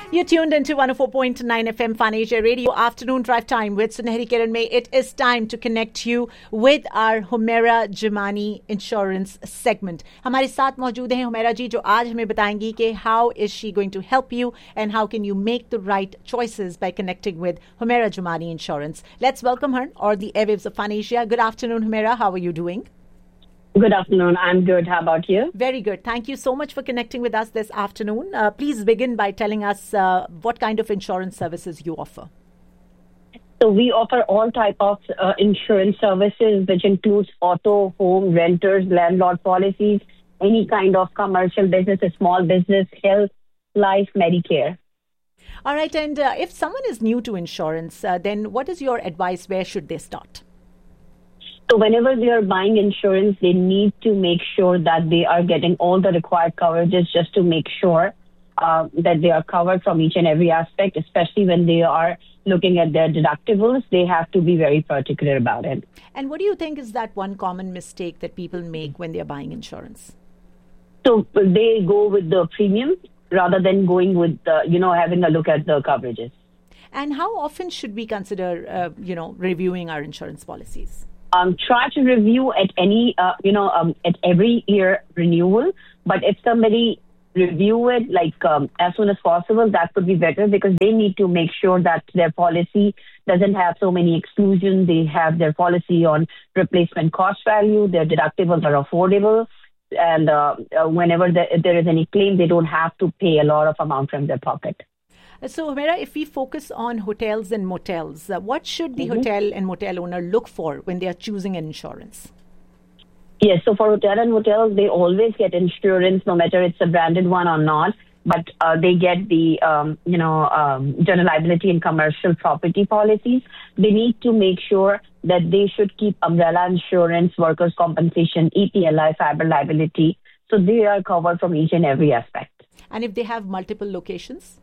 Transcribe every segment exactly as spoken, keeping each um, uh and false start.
You're tuned into one oh four point nine F M Fun Asia Radio Afternoon Drive Time with Sunehri Kiran May. It is time to connect you with our Humaira Jamani Insurance segment. हमारे साथ मौजूद हैं हुमैरा जी, जो आज हमें बताएंगी कि how is she going to help you and how can you make the right choices by connecting with Humaira Jamani Insurance. Let's welcome her or the airwaves of Fun Asia. Good afternoon, Humaira. How are you doing? Good afternoon. I'm good. How about you? Very good. Thank you so much for connecting with us this afternoon. Uh, please begin by telling us uh, what kind of insurance services you offer. So we offer all type of uh, insurance services, which includes auto, home, renters, landlord policies, any kind of commercial business, a small business, health, life, Medicare. All right. And uh, if someone is new to insurance, uh, then what is your advice? Where should they start? So whenever they are buying insurance, they need to make sure that they are getting all the required coverages just to make sure uh, that they are covered from each and every aspect, especially when they are looking at their deductibles. They have to be very particular about it. And what do you think is that one common mistake that people make when they are buying insurance? So they go with the premium rather than going with, the, you know, having a look at the coverages. And how often should we consider, uh, you know, reviewing our insurance policies? Um, try to review at any, uh, you know, um, at every year renewal. But if somebody review it like um, as soon as possible, that would be better because they need to make sure that their policy doesn't have so many exclusions. They have their policy on replacement cost value. Their deductibles are affordable. And uh, uh, whenever the, if there is any claim, they don't have to pay a lot of amount from their pocket. So, Humaira, if we focus on hotels and motels, uh, what should the mm-hmm. hotel and motel owner look for when they are choosing an insurance? Yes, so for hotel and motels, they always get insurance, no matter it's a branded one or not. But uh, they get the, um, you know, um, general liability and commercial property policies. They need to make sure that they should keep umbrella insurance, workers' compensation, E P L I, cyber liability. So they are covered from each and every aspect. And if they have multiple locations?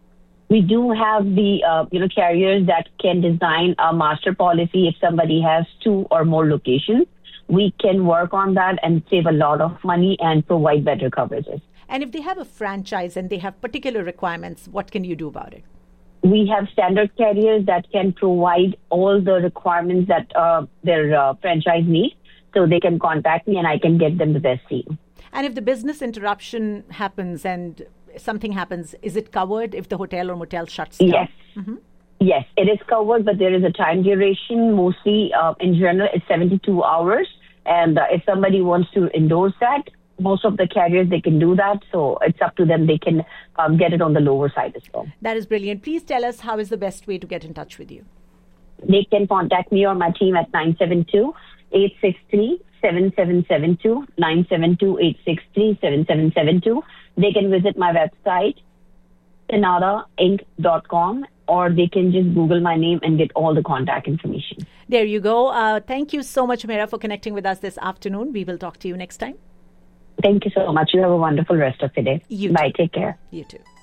We do have the, uh, you know, carriers that can design a master policy if somebody has two or more locations. We can work on that and save a lot of money and provide better coverages. And if they have a franchise and they have particular requirements, what can you do about it? We have standard carriers that can provide all the requirements that uh, their uh, franchise needs. So they can contact me and I can get them the best deal. And if the business interruption happens and something happens, is it covered if the hotel or motel shuts down? Yes. Mm-hmm. Yes, it is covered, but there is a time duration. Mostly, uh, in general, it's seventy-two hours. And uh, if somebody wants to endorse that, most of the carriers, they can do that. So it's up to them. They can um, get it on the lower side as well. That is brilliant. Please tell us how is the best way to get in touch with you. They can contact me or my team at nine seven two, eight six three, seven seven seven two, nine seven two, eight six three, seven seven seven two. They can visit my website, Canada Inc dot com, or they can just Google my name and get all the contact information. There you go. Uh, thank you so much, Humaira, for connecting with us this afternoon. We will talk to you next time. Thank you so much. You have a wonderful rest of the day. You Bye. too. Take care. You too.